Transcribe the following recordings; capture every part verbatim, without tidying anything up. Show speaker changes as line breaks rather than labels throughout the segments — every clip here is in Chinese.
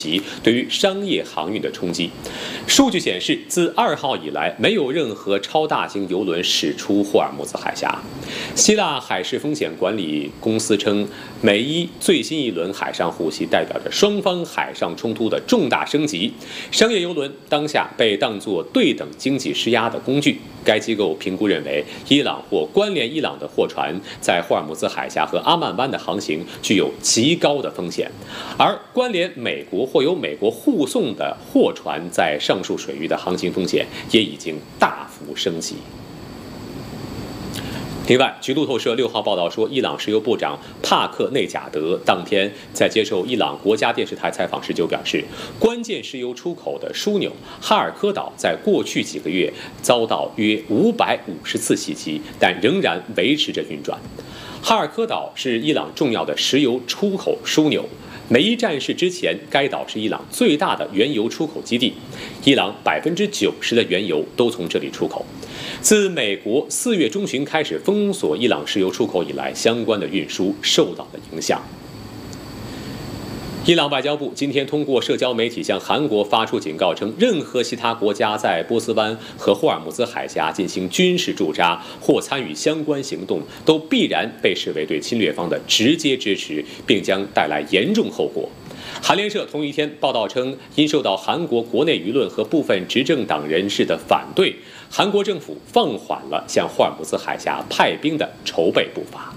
及对于商业航运的冲击。数据显示，自二号以来，没有任何超大型邮轮驶出霍尔木兹海峡。希腊海事风险管理公司称，美伊最新一轮海上互袭代表着双方海上冲突的重大升级。商业邮轮当下被当作对等经济施压的工具。该机构评估认为，伊朗或关联伊朗的货船在霍尔木兹海峡和阿曼湾的航行具有极高的风险，而关联美国或由美国护送的货船在上述水域的航行风险也已经大幅升级。另外，据路透社六号报道说，伊朗石油部长帕克内贾德当天在接受伊朗国家电视台采访时就表示，关键石油出口的枢纽哈尔科岛在过去几个月遭到约五百五十次袭击，但仍然维持着运转。哈尔科岛是伊朗重要的石油出口枢纽。美伊战事之前，该岛是伊朗最大的原油出口基地，伊朗百分之九十的原油都从这里出口。自美国四月中旬开始封锁伊朗石油出口以来，相关的运输受到了影响。伊朗外交部今天通过社交媒体向韩国发出警告称，任何其他国家在波斯湾和霍尔木兹海峡进行军事驻扎或参与相关行动，都必然被视为对侵略方的直接支持，并将带来严重后果。韩联社同一天报道称，因受到韩国国内舆论和部分执政党人士的反对，韩国政府放缓了向霍尔木兹海峡派兵的筹备步伐。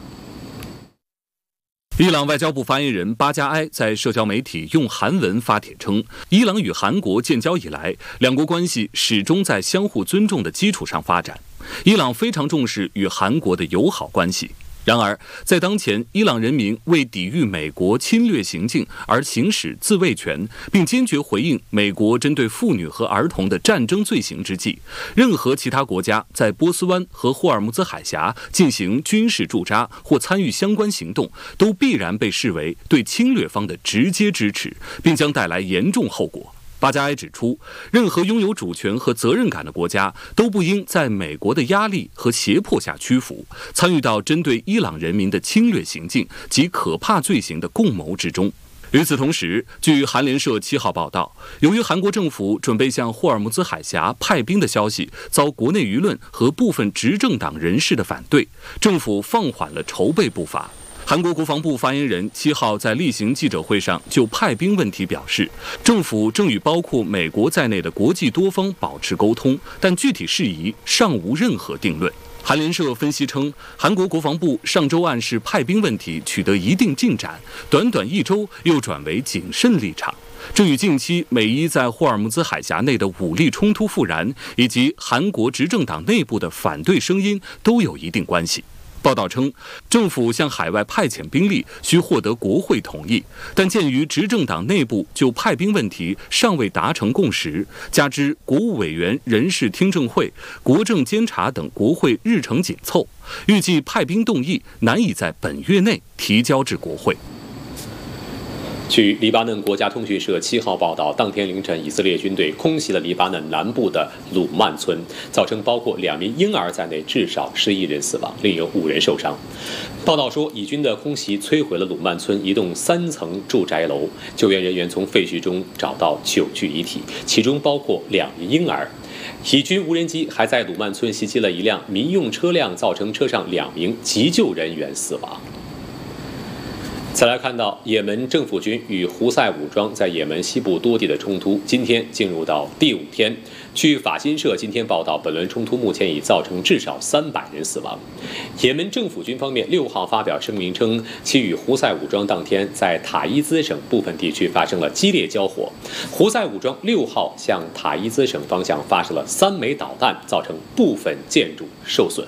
伊朗外交部发言人巴加埃在社交媒体用韩文发帖称，伊朗与韩国建交以来，两国关系始终在相互尊重的基础上发展。伊朗非常重视与韩国的友好关系。然而，在当前伊朗人民为抵御美国侵略行径而行使自卫权，并坚决回应美国针对妇女和儿童的战争罪行之际，任何其他国家在波斯湾和霍尔木兹海峡进行军事驻扎或参与相关行动，都必然被视为对侵略方的直接支持，并将带来严重后果。巴加埃指出，任何拥有主权和责任感的国家都不应在美国的压力和胁迫下屈服，参与到针对伊朗人民的侵略行径及可怕罪行的共谋之中。与此同时，据韩联社七号报道，由于韩国政府准备向霍尔木兹海峡派兵的消息遭国内舆论和部分执政党人士的反对，政府放缓了筹备步伐。韩国国防部发言人七号在例行记者会上就派兵问题表示，政府正与包括美国在内的国际多方保持沟通，但具体事宜尚无任何定论。韩联社分析称，韩国国防部上周暗示派兵问题取得一定进展，短短一周又转为谨慎立场。这与近期美伊在霍尔木兹海峡内的武力冲突复燃，以及韩国执政党内部的反对声音都有一定关系。报道称，政府向海外派遣兵力需获得国会同意，但鉴于执政党内部就派兵问题尚未达成共识，加之国务委员人事听证会、国政监察等国会日程紧凑，预计派兵动议难以在本月内提交至国会。
据黎巴嫩国家通讯社七号报道，当天凌晨，以色列军队空袭了黎巴嫩南部的鲁曼村，造成包括两名婴儿在内至少十一人死亡，另有五人受伤。报道说，以军的空袭摧毁了鲁曼村一栋三层住宅楼，救援人员从废墟中找到九具遗体，其中包括两名婴儿。以军无人机还在鲁曼村袭击了一辆民用车辆，造成车上两名急救人员死亡。再来看到也门政府军与胡塞武装在也门西部多地的冲突，今天进入到第五天。据法新社今天报道，本轮冲突目前已造成至少三百人死亡。也门政府军方面六号发表声明称，其与胡塞武装当天在塔伊兹省部分地区发生了激烈交火。胡塞武装六号向塔伊兹省方向发射了三枚导弹，造成部分建筑受损。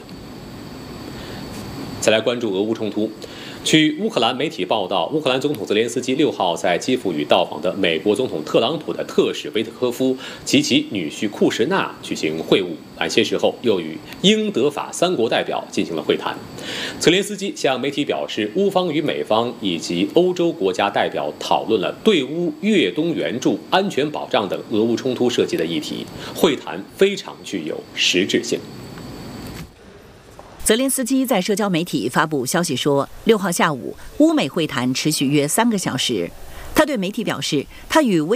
再来关注俄乌冲突。据乌克兰媒体报道，乌克兰总统泽连斯基六号在基辅与到访的美国总统特朗普的特使维特科夫及其女婿库什纳举行会晤，晚些时候又与英德法三国代表进行了会谈。泽连斯基向媒体表示，乌方与美方以及欧洲国家代表讨论了对乌越冬援助、安全保障等俄乌冲突涉及的议题，会谈非常具有实质性。
泽连斯基在社交媒体发布消息说，六号下午，乌美会谈持续约三个小时。 他对媒体表示，他与